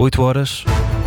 8 horas.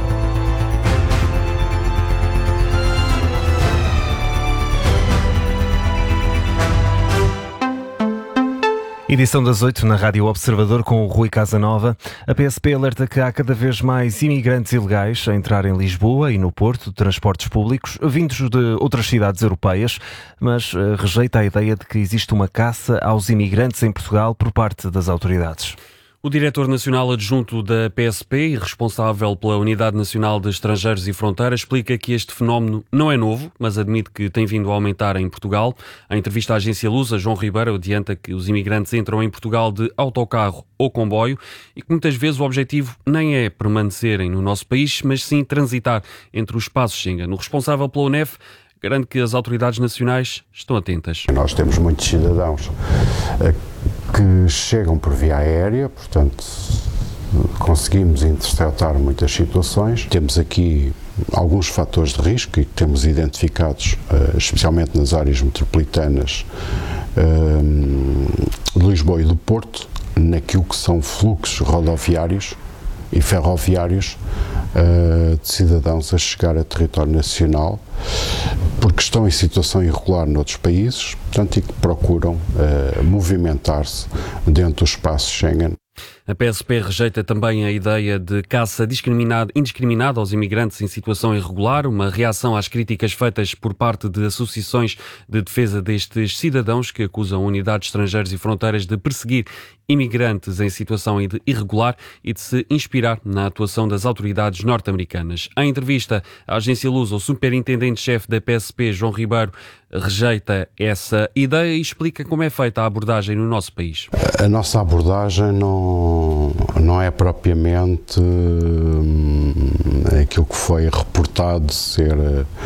Edição das 8 na Rádio Observador com o Rui Casanova. A PSP alerta que há cada vez mais imigrantes ilegais a entrar em Lisboa e no Porto de transportes públicos, vindos de outras cidades europeias, mas rejeita a ideia de que existe uma caça aos imigrantes em Portugal por parte das autoridades. O diretor nacional adjunto da PSP e responsável pela Unidade Nacional de Estrangeiros e Fronteiras explica que este fenómeno não é novo, mas admite que tem vindo a aumentar em Portugal. Em entrevista à agência Lusa, João Ribeiro adianta que os imigrantes entram em Portugal de autocarro ou comboio e que muitas vezes o objetivo nem é permanecerem no nosso país, mas sim transitar entre os espaços Schengen. O responsável pela UNEF garante que as autoridades nacionais estão atentas. Nós temos muitos cidadãos que chegam por via aérea, portanto conseguimos interceptar muitas situações. Temos aqui alguns fatores de risco e temos identificados, especialmente nas áreas metropolitanas de Lisboa e do Porto, naquilo que são fluxos rodoviários e ferroviários de cidadãos a chegar a território nacional porque estão em situação irregular noutros países, portanto, e que procuram movimentar-se dentro do espaço Schengen. A PSP rejeita também a ideia de caça indiscriminada aos imigrantes em situação irregular, uma reação às críticas feitas por parte de associações de defesa destes cidadãos que acusam a Unidade de Estrangeiros e Fronteiras de perseguir imigrantes em situação irregular e de se inspirar na atuação das autoridades norte-americanas. Em entrevista à agência Lusa, o superintendente-chefe da PSP, João Ribeiro, rejeita essa ideia e explica como é feita a abordagem no nosso país. A nossa abordagem não é propriamente aquilo que foi reportado de ser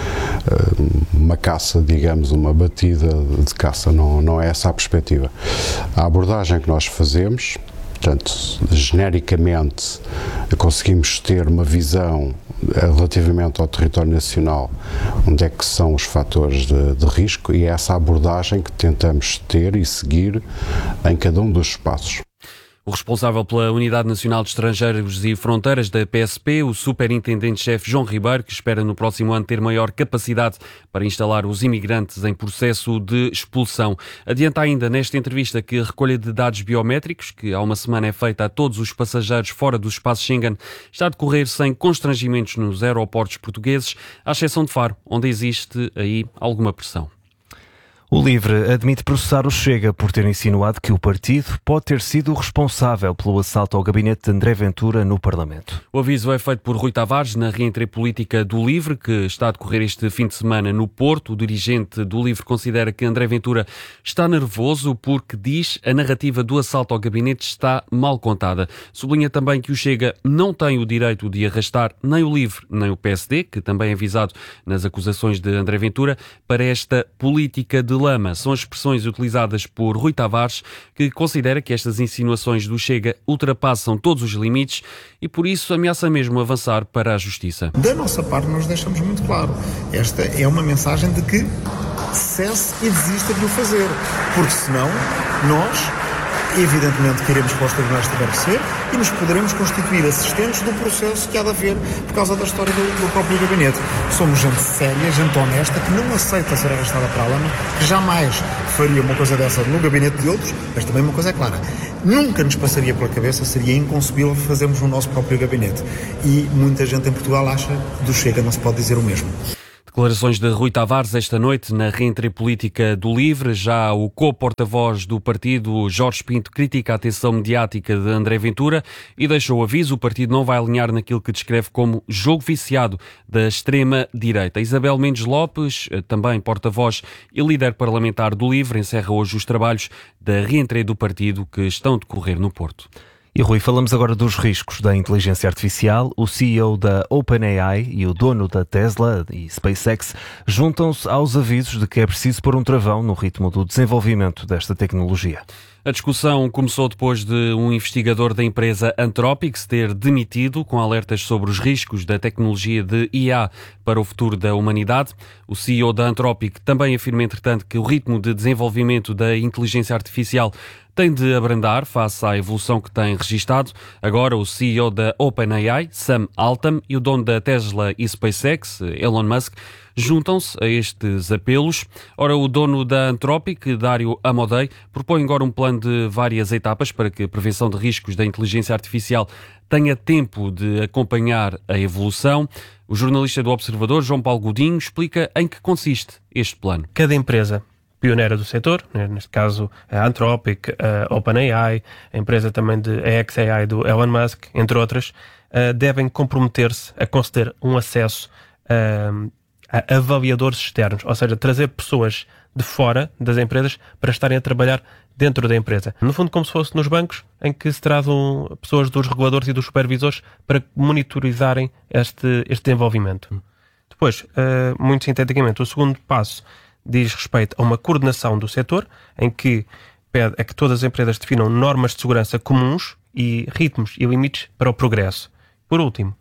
uma caça, digamos, uma batida de caça, não é essa a perspectiva. A abordagem que nós fazemos, portanto, genericamente, conseguimos ter uma visão relativamente ao território nacional, onde é que são os fatores de risco, e é essa abordagem que tentamos ter e seguir em cada um dos espaços. O responsável pela Unidade Nacional de Estrangeiros e Fronteiras da PSP, o superintendente-chefe João Ribeiro, que espera no próximo ano ter maior capacidade para instalar os imigrantes em processo de expulsão. Adianta ainda nesta entrevista que a recolha de dados biométricos, que há uma semana é feita a todos os passageiros fora do espaço Schengen, está a decorrer sem constrangimentos nos aeroportos portugueses, à exceção de Faro, onde existe aí alguma pressão. O LIVRE admite processar o Chega por ter insinuado que o partido pode ter sido o responsável pelo assalto ao gabinete de André Ventura no Parlamento. O aviso é feito por Rui Tavares na reentrée política do LIVRE, que está a decorrer este fim de semana no Porto. O dirigente do LIVRE considera que André Ventura está nervoso porque, diz, a narrativa do assalto ao gabinete está mal contada. Sublinha também que o Chega não tem o direito de arrastar nem o LIVRE nem o PSD, que também é visado nas acusações de André Ventura, para esta política de lama. São as expressões utilizadas por Rui Tavares, que considera que estas insinuações do Chega ultrapassam todos os limites e, por isso, ameaça mesmo avançar para a Justiça. Da nossa parte, nós deixamos muito claro. Esta é uma mensagem de que cesse e desista de o fazer, porque senão nós, evidentemente, que iremos para os tribunais se tiver que ser e nos poderemos constituir assistentes do processo que há de haver por causa da história do próprio gabinete. Somos gente séria, gente honesta, que não aceita ser arrastada para a lama, que jamais faria uma coisa dessa no gabinete de outros, mas também uma coisa é clara. Nunca nos passaria pela cabeça, seria inconcebível fazermos no nosso próprio gabinete. E muita gente em Portugal acha que do Chega não se pode dizer o mesmo. Declarações de Rui Tavares esta noite na reentrée política do LIVRE. Já o co-porta-voz do partido, Jorge Pinto, critica a atenção mediática de André Ventura e deixa o aviso: o partido não vai alinhar naquilo que descreve como jogo viciado da extrema-direita. Isabel Mendes Lopes, também porta-voz e líder parlamentar do LIVRE, encerra hoje os trabalhos da reentrée do partido que estão a decorrer no Porto. E Rui, falamos agora dos riscos da inteligência artificial. O CEO da OpenAI e o dono da Tesla e SpaceX juntam-se aos avisos de que é preciso pôr um travão no ritmo do desenvolvimento desta tecnologia. A discussão começou depois de um investigador da empresa Anthropic se ter demitido, com alertas sobre os riscos da tecnologia de IA para o futuro da humanidade. O CEO da Anthropic também afirma, entretanto, que o ritmo de desenvolvimento da inteligência artificial tem de abrandar face à evolução que tem registado. Agora o CEO da OpenAI, Sam Altman, e o dono da Tesla e SpaceX, Elon Musk, juntam-se a estes apelos. Ora, o dono da Anthropic, Dario Amodei, propõe agora um plano de várias etapas para que a prevenção de riscos da inteligência artificial tenha tempo de acompanhar a evolução. O jornalista do Observador, João Paulo Godinho, explica em que consiste este plano. Cada empresa pioneira do setor, neste caso a Anthropic, a OpenAI, a empresa também de xAI do Elon Musk, entre outras, devem comprometer-se a conceder um acesso a avaliadores externos, ou seja, trazer pessoas de fora das empresas para estarem a trabalhar dentro da empresa. No fundo, como se fosse nos bancos, em que se trazem pessoas dos reguladores e dos supervisores para monitorizarem este desenvolvimento. Depois, muito sinteticamente, o segundo passo diz respeito a uma coordenação do setor, em que pede a que todas as empresas definam normas de segurança comuns e ritmos e limites para o progresso. Por último,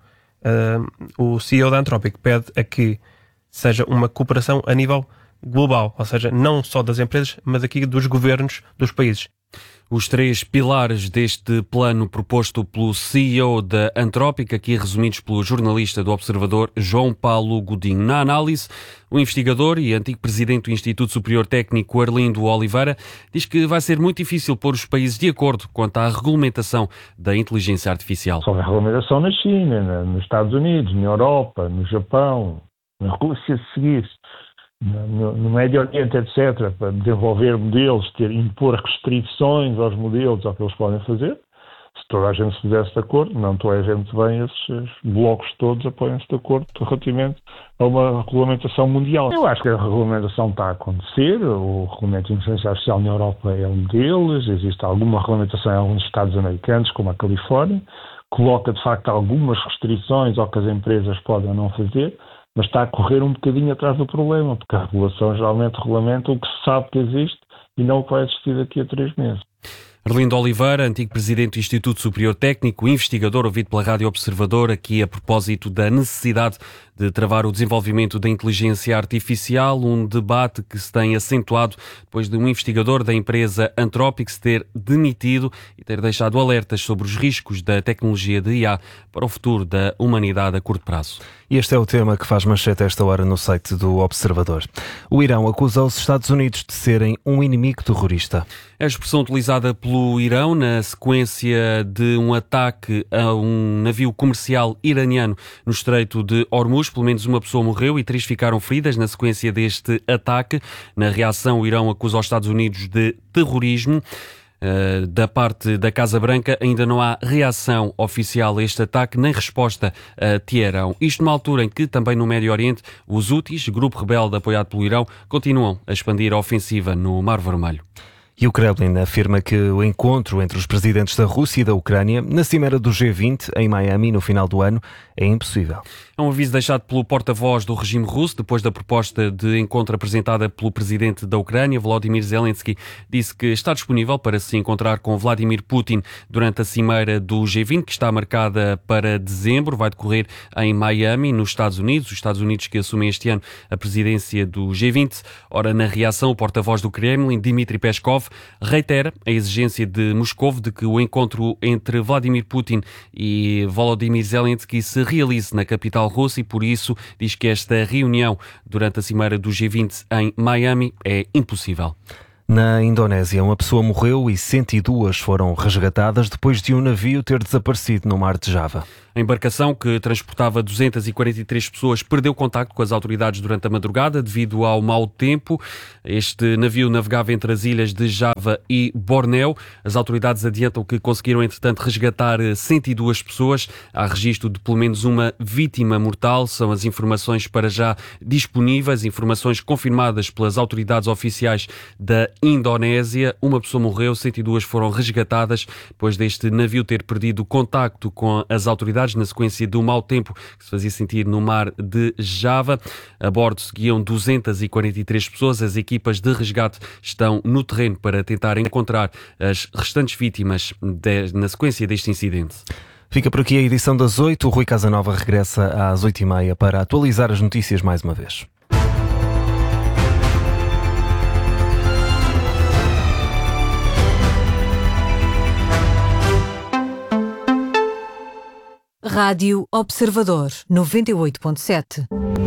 o CEO da Anthropic pede a que seja uma cooperação a nível global, ou seja, não só das empresas, mas aqui dos governos dos países. Os 3 pilares deste plano proposto pelo CEO da Anthropic, aqui resumidos pelo jornalista do Observador, João Paulo Godinho. Na análise, o investigador e antigo presidente do Instituto Superior Técnico, Arlindo Oliveira, diz que vai ser muito difícil pôr os países de acordo quanto à regulamentação da inteligência artificial. Só a regulamentação na China, nos Estados Unidos, na Europa, no Japão, na Rússia, se seguisse, no Médio Oriente, etc., para desenvolver modelos, impor restrições aos modelos, ao que eles podem fazer. Se toda a gente se pusesse de acordo, não toda a gente bem, esses blocos todos apoiam-se de acordo relativamente a uma regulamentação mundial. Eu acho que a regulamentação está a acontecer, o regulamento de inteligência artificial na Europa é um deles, existe alguma regulamentação em alguns estados americanos, como a Califórnia, coloca de facto algumas restrições ao que as empresas podem ou não fazer, mas está a correr um bocadinho atrás do problema, porque a regulação geralmente regulamenta o que se sabe que existe e não o que vai existir daqui a 3 meses. Arlindo Oliveira, antigo presidente do Instituto Superior Técnico, investigador, ouvido pela Rádio Observador, aqui a propósito da necessidade de travar o desenvolvimento da inteligência artificial, um debate que se tem acentuado depois de um investigador da empresa Anthropic se ter demitido e ter deixado alertas sobre os riscos da tecnologia de IA para o futuro da humanidade a curto prazo. E este é o tema que faz manchete esta hora no site do Observador. O Irão acusa os Estados Unidos de serem um inimigo terrorista. A expressão utilizada pelo Irão na sequência de um ataque a um navio comercial iraniano no Estreito de Hormuz. Pelo menos uma pessoa morreu e 3 ficaram feridas na sequência deste ataque. Na reação, o Irão acusa os Estados Unidos de terrorismo. Da parte da Casa Branca ainda não há reação oficial a este ataque nem resposta a Teherão. Isto numa altura em que também no Médio Oriente os Houthis, grupo rebelde apoiado pelo Irão, continuam a expandir a ofensiva no Mar Vermelho. E o Kremlin afirma que o encontro entre os presidentes da Rússia e da Ucrânia na cimeira do G20 em Miami no final do ano é impossível. É um aviso deixado pelo porta-voz do regime russo depois da proposta de encontro apresentada pelo presidente da Ucrânia, Volodymyr Zelensky. Disse que está disponível para se encontrar com Vladimir Putin durante a cimeira do G20, que está marcada para dezembro. Vai decorrer em Miami, nos Estados Unidos. Os Estados Unidos que assumem este ano a presidência do G20. Ora, na reação, o porta-voz do Kremlin, Dmitry Peskov, reitera a exigência de Moscou de que o encontro entre Vladimir Putin e Volodymyr Zelensky se realize na capital russa e, por isso, diz que esta reunião durante a cimeira do G20 em Miami é impossível. Na Indonésia, uma pessoa morreu e 102 foram resgatadas depois de um navio ter desaparecido no mar de Java. A embarcação, que transportava 243 pessoas, perdeu contacto com as autoridades durante a madrugada devido ao mau tempo. Este navio navegava entre as ilhas de Java e Bornéu. As autoridades adiantam que conseguiram, entretanto, resgatar 102 pessoas. Há registro de pelo menos uma vítima mortal. São as informações para já disponíveis, informações confirmadas pelas autoridades oficiais da Indonésia. Uma pessoa morreu, 102 foram resgatadas depois deste navio ter perdido contacto com as autoridades na sequência do mau tempo que se fazia sentir no mar de Java. A bordo seguiam 243 pessoas. As equipas de resgate estão no terreno para tentar encontrar as restantes vítimas na sequência deste incidente. Fica por aqui a edição das 8. O Rui Casanova regressa às 8h30 para atualizar as notícias mais uma vez. Rádio Observador 98.7.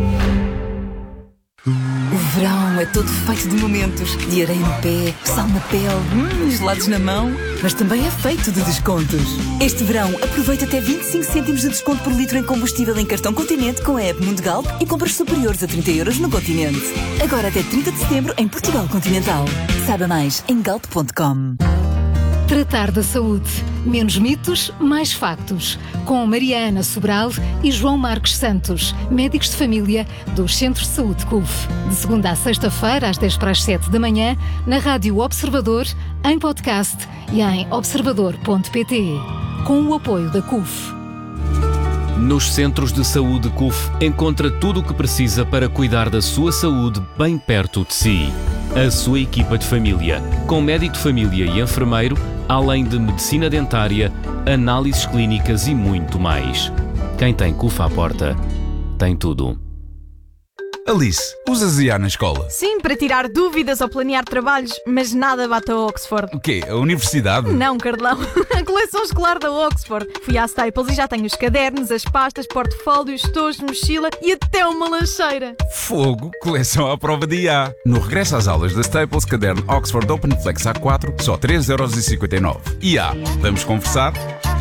O verão é todo feito de momentos, de areia no pé, sal na pele, gelados na mão, mas também é feito de descontos. Este verão aproveita até 25 cêntimos de desconto por litro em combustível em cartão Continente com a app Mundo Galp e compras superiores a 30 € no Continente. Agora até 30 de setembro em Portugal Continental. Saiba mais em galp.com. Tratar da saúde. Menos mitos, mais factos. Com Mariana Sobral e João Marcos Santos, médicos de família dos Centros de Saúde CUF. De segunda a sexta-feira, às 10 para as 7 da manhã, na Rádio Observador, em podcast e em observador.pt. Com o apoio da CUF. Nos Centros de Saúde CUF, encontra tudo o que precisa para cuidar da sua saúde bem perto de si. A sua equipa de família, com médico de família e enfermeiro, além de medicina dentária, análises clínicas e muito mais. Quem tem CUF à porta, tem tudo. Alice, usas IA na escola? Sim, para tirar dúvidas ou planear trabalhos, mas nada bate a Oxford. O quê? A universidade? Não, Carlão. A coleção escolar da Oxford. Fui à Staples e já tenho os cadernos, as pastas, portfólios, estojos, mochila e até uma lancheira. Fogo, coleção à prova de IA. No regresso às aulas da Staples, caderno Oxford Open Flex A4, só 3,59 €. IA, vamos conversar?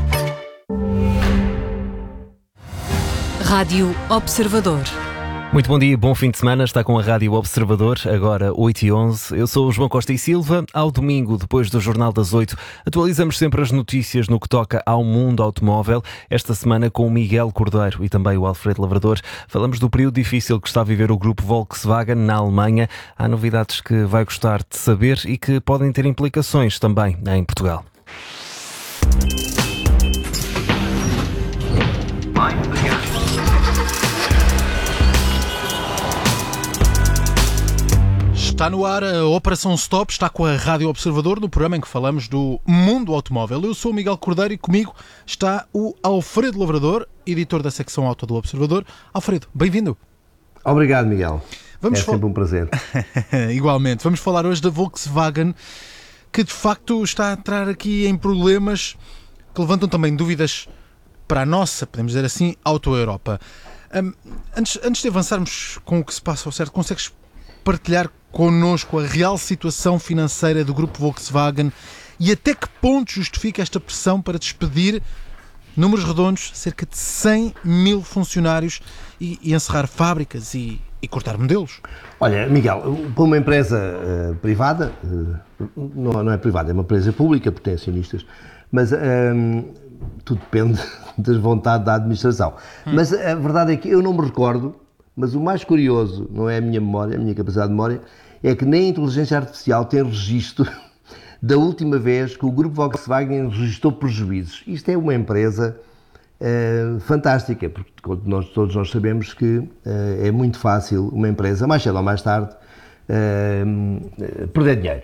Rádio Observador. Muito bom dia, bom fim de semana, está com a Rádio Observador, agora 8h11. Eu sou o João Costa e Silva. Ao domingo, depois do Jornal das 8, atualizamos sempre as notícias no que toca ao mundo automóvel. Esta semana com o Miguel Cordeiro e também o Alfredo Lavrador. Falamos do período difícil que está a viver o grupo Volkswagen na Alemanha. Há novidades que vai gostar de saber e que podem ter implicações também em Portugal. Está no ar a Operação Stop, está com a Rádio Observador, no programa em que falamos do mundo automóvel. Eu sou o Miguel Cordeiro e comigo está o Alfredo Lavrador, editor da secção auto do Observador. Alfredo, bem-vindo. Obrigado, Miguel. Sempre um prazer. Igualmente. Vamos falar hoje da Volkswagen, que de facto está a entrar aqui em problemas que levantam também dúvidas para a nossa, podemos dizer assim, Auto-Europa. Antes de avançarmos com o que se passa ao certo, consegues partilhar connosco a real situação financeira do grupo Volkswagen e até que ponto justifica esta pressão para despedir, números redondos, cerca de 100 mil funcionários e encerrar fábricas e cortar modelos? Olha, Miguel, para uma empresa privada, não é privada, é uma empresa pública, porque tem acionistas, mas tudo depende da vontade da administração. Mas a verdade é que eu não me recordo. Mas o mais curioso, não é a minha memória, a minha capacidade de memória, é que nem a inteligência artificial tem registro da última vez que o grupo Volkswagen registrou prejuízos. Isto é uma empresa fantástica, porque todos nós sabemos que é muito fácil uma empresa, mais cedo ou mais tarde, perder dinheiro.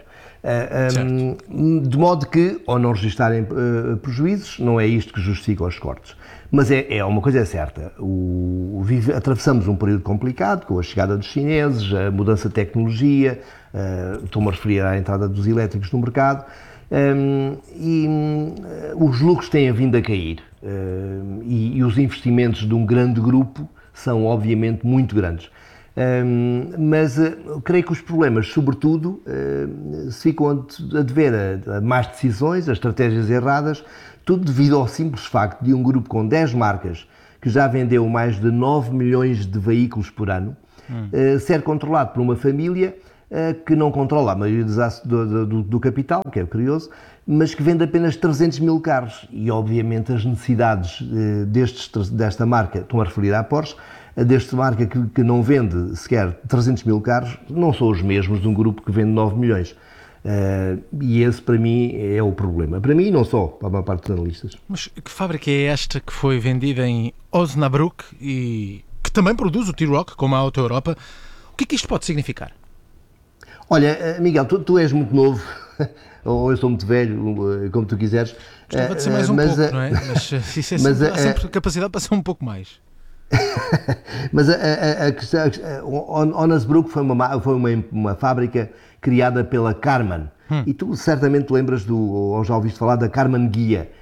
De modo que, ao não registarem prejuízos, não é isto que justifica os cortes. Mas uma coisa é certa, atravessamos um período complicado com a chegada dos chineses, a mudança de tecnologia, estou-me a referir à entrada dos elétricos no mercado, e os lucros têm vindo a cair, e os investimentos de um grande grupo são obviamente muito grandes. Mas creio que os problemas, sobretudo, se ficam a dever a más decisões, a estratégias erradas, tudo devido ao simples facto de um grupo com 10 marcas, que já vendeu mais de 9 milhões de veículos por ano, ser controlado por uma família que não controla a maioria do capital, que é curioso, mas que vende apenas 300 mil carros. E, obviamente, as necessidades desta marca, estão a referir à Porsche, desta marca que não vende sequer 300 mil carros, não são os mesmos de um grupo que vende 9 milhões. E esse, para mim, é o problema. Para mim, e não só, para a maior parte dos analistas. Mas que fábrica é esta que foi vendida em Osnabrück e que também produz o T-Roc, como a Auto-Europa? O que é que isto pode significar? Olha, Miguel, tu és muito novo, ou eu sou muito velho, como tu quiseres. Gostava de ser mais pouco, não é? Mas isso é sempre, há sempre capacidade para ser um pouco mais. Mas a questão, Osnabrück foi uma fábrica criada pela Karmann. E tu certamente lembras ou já ouviste falar da Karmann Ghia,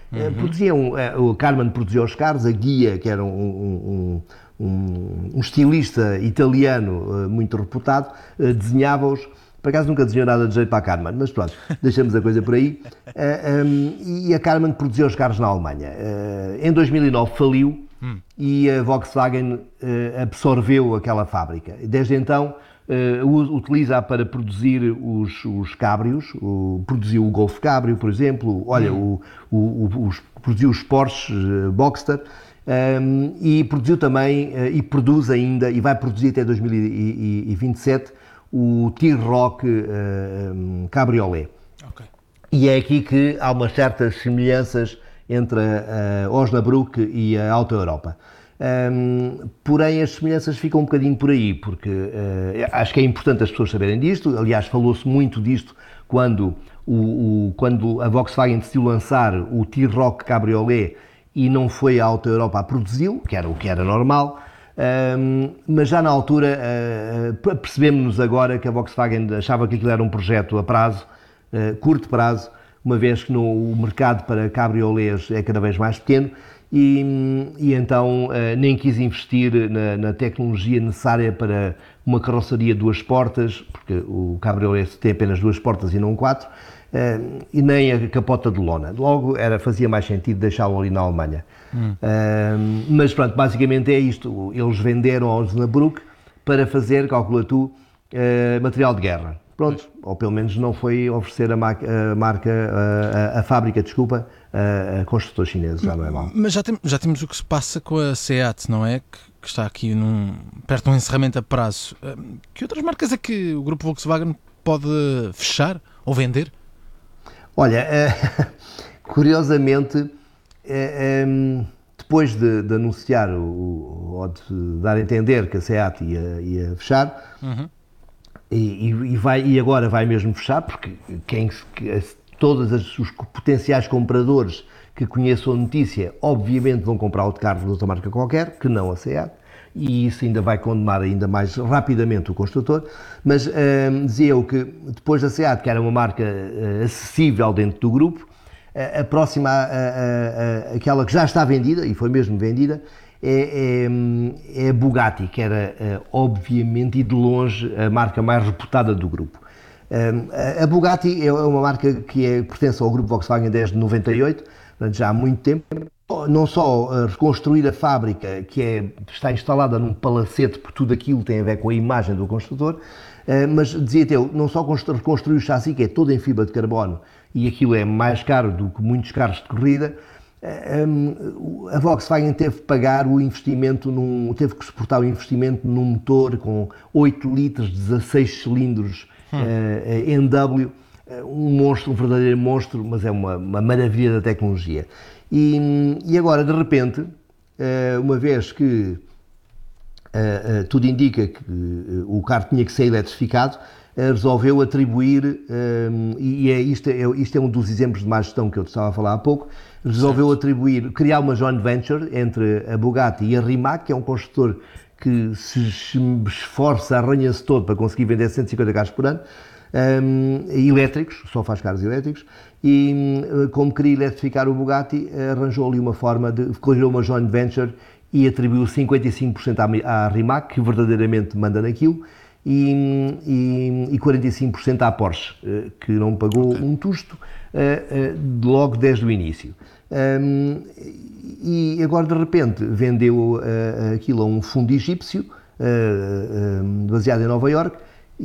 O Karmann produzia os carros, a Ghia, que era um estilista italiano muito reputado, desenhava-os. Por acaso nunca desenhou nada de jeito para a Karmann, mas pronto, deixamos a coisa por aí. E a Karmann produzia os carros na Alemanha. Em 2009 faliu e a Volkswagen absorveu aquela fábrica. Desde então utiliza-a para produzir os cabrios, produziu o Golf Cabrio, por exemplo, produziu os Porsche Boxster, e produziu também, e produz ainda, e vai produzir até 2027, o T-Roc Cabriolet. Okay. E é aqui que há umas certas semelhanças entre a Osnabrück e a Auto Europa. Porém, as semelhanças ficam um bocadinho por aí, porque acho que é importante as pessoas saberem disto. Aliás, falou-se muito disto quando a Volkswagen decidiu lançar o T-Roc Cabriolet e não foi a Auto Europa a produzi-lo, que era o que era normal. Mas já na altura percebemos-nos agora que a Volkswagen achava que aquilo era um projeto a prazo, curto prazo, uma vez que o mercado para cabriolets é cada vez mais pequeno e então nem quis investir na tecnologia necessária para uma carroceria de 2 portas, porque o cabriolet tem apenas 2 portas e não 4, e nem a capota de lona. Logo fazia mais sentido deixá-lo ali na Alemanha. Mas pronto, basicamente é isto. Eles venderam ao Osnabrück para fazer, calcula tu, material de guerra. Pronto, ou pelo menos não foi oferecer a fábrica, a construtores chineses, já não é mal. Mas já temos o que se passa com a SEAT, não é? Que está aqui perto de um encerramento a prazo. Que outras marcas é que o grupo Volkswagen pode fechar ou vender? Olha, curiosamente, depois de anunciar ou de dar a entender que a SEAT ia fechar, e agora vai mesmo fechar, porque todos os potenciais compradores que conheçam a notícia, obviamente vão comprar outro carro de outra marca qualquer, que não a SEAT, e isso ainda vai condenar ainda mais rapidamente o construtor, mas dizia eu que depois da SEAT, que era uma marca acessível dentro do grupo, a próxima, aquela que já está vendida, e foi mesmo vendida, é a Bugatti, que era obviamente e de longe a marca mais reputada do grupo. A Bugatti é uma marca que pertence ao grupo Volkswagen desde 98, portanto já há muito tempo. Não só reconstruir a fábrica, que está instalada num palacete, porque tudo aquilo tem a ver com a imagem do construtor, mas dizia-te eu, não só reconstruir o chassi, que é todo em fibra de carbono, e aquilo é mais caro do que muitos carros de corrida, a Volkswagen teve que pagar o investimento, teve que suportar o investimento num motor com 8 litros, 16 cilindros NW, um monstro, um verdadeiro monstro, mas é uma maravilha da tecnologia. E agora, de repente, uma vez que tudo indica que o carro tinha que ser eletrificado, resolveu atribuir, isto é um dos exemplos de má gestão que eu estava a falar há pouco, resolveu atribuir, criar uma joint venture entre a Bugatti e a Rimac, que é um construtor que se esforça, arranha-se todo para conseguir vender 150 carros por ano, elétricos, só faz carros elétricos, e como queria eletrificar o Bugatti, arranjou ali uma forma criou uma joint venture e atribuiu 55% à Rimac, que verdadeiramente manda naquilo, e 45% à Porsche, que não pagou um tusto logo desde o início. E agora, de repente, vendeu aquilo a um fundo egípcio, baseado em Nova Iorque,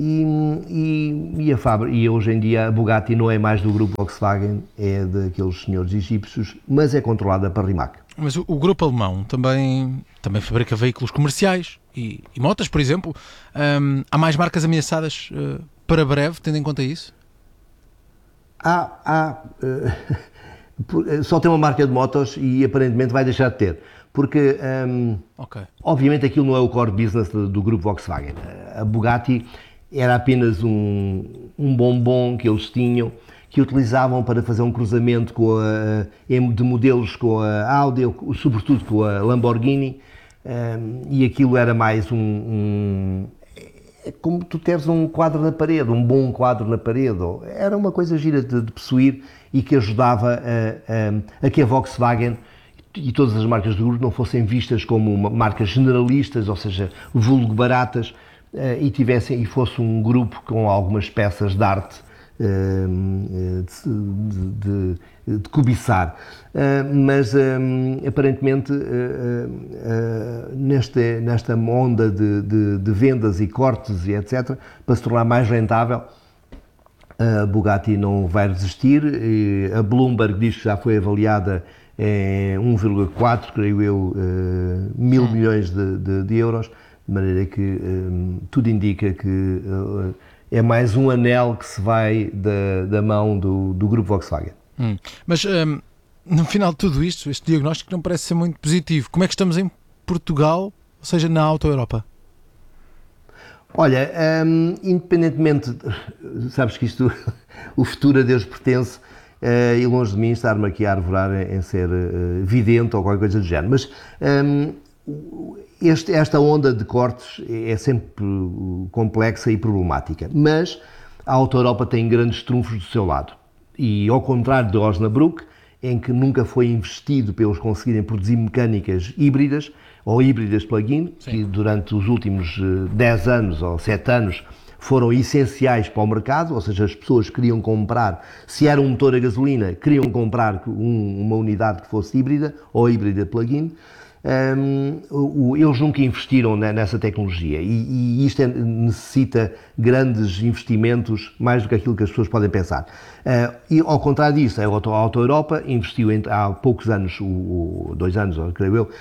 e hoje em dia a Bugatti não é mais do grupo Volkswagen, é daqueles senhores egípcios, mas é controlada para a Rimac. Mas o grupo alemão também fabrica veículos comerciais e motas, por exemplo. Há mais marcas ameaçadas para breve, tendo em conta isso? Só tem uma marca de motos e aparentemente vai deixar de ter. Porque, obviamente, aquilo não é o core business do grupo Volkswagen. A Bugatti era apenas um bombom que eles tinham, que utilizavam para fazer um cruzamento de modelos com a Audi, sobretudo com a Lamborghini, e aquilo era mais é como tu teres um quadro na parede, um bom quadro na parede. Era uma coisa gira de possuir e que ajudava a que a Volkswagen e todas as marcas do grupo não fossem vistas como marcas generalistas, ou seja, vulgo baratas, e fosse um grupo com algumas peças de arte de cobiçar. Mas aparentemente nesta onda de vendas e cortes e etc, para se tornar mais rentável, a Bugatti não vai resistir. A Bloomberg diz que já foi avaliada em 1,4, creio eu, mil milhões de euros, de maneira que tudo indica que é mais um anel que se vai da mão do grupo Volkswagen. Mas no final de tudo isto, este diagnóstico não parece ser muito positivo. Como é que estamos em Portugal, ou seja, na Auto Europa? Olha, independentemente, sabes que isto, o futuro a Deus pertence, e longe de mim estar-me aqui a arvorar em ser vidente ou qualquer coisa do género, mas esta onda de cortes é sempre complexa e problemática, mas a Auto Europa tem grandes trunfos do seu lado, e ao contrário de Osnabrück, em que nunca foi investido para eles conseguirem produzir mecânicas híbridas ou híbridas plug-in, que durante os últimos 10 anos ou 7 anos foram essenciais para o mercado, ou seja, as pessoas queriam comprar, se era um motor a gasolina, queriam comprar uma unidade que fosse híbrida ou híbrida plug-in. Eles nunca investiram nessa tecnologia e isto necessita grandes investimentos, mais do que aquilo que as pessoas podem pensar. E ao contrário disso, a Auto Europa investiu há poucos anos, 2 anos, creio eu,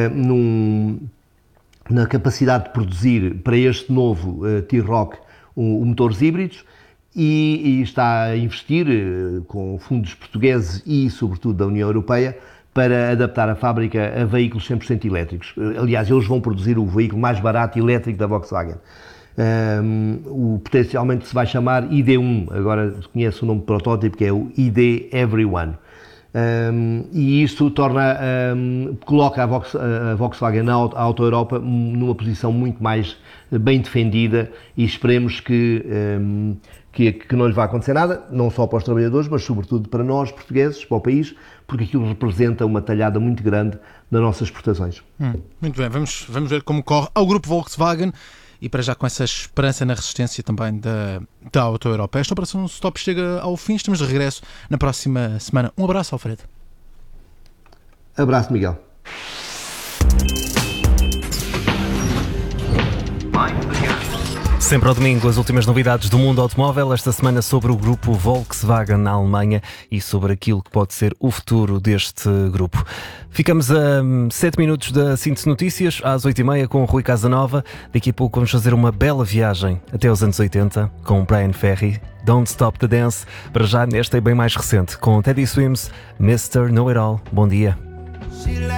na capacidade de produzir para este novo T-Roc motores híbridos e está a investir com fundos portugueses e, sobretudo, da União Europeia para adaptar a fábrica a veículos 100% elétricos. Aliás, eles vão produzir o veículo mais barato elétrico da Volkswagen. Potencialmente se vai chamar ID1, agora conheço o nome de protótipo, que é o ID Everyone. E isto coloca a Volkswagen na Auto Europa numa posição muito mais bem defendida e esperemos que não lhe vá acontecer nada, não só para os trabalhadores, mas sobretudo para nós, portugueses, para o país, porque aquilo representa uma talhada muito grande nas nossas exportações. Muito bem, vamos ver como corre ao grupo Volkswagen e para já com essa esperança na resistência também da Auto Europa. Esta operação Stop chega ao fim, estamos de regresso na próxima semana. Um abraço, Alfredo. Abraço, Miguel. Sempre ao domingo, as últimas novidades do mundo automóvel, esta semana sobre o grupo Volkswagen na Alemanha e sobre aquilo que pode ser o futuro deste grupo. Ficamos a 7 minutos da Síntese Notícias, às 8h30 com o Rui Casanova. Daqui a pouco vamos fazer uma bela viagem até aos anos 80 com Brian Ferry, Don't Stop the Dance. Para já, esta é bem mais recente, com Teddy Swims, Mr. Know It All. Bom dia.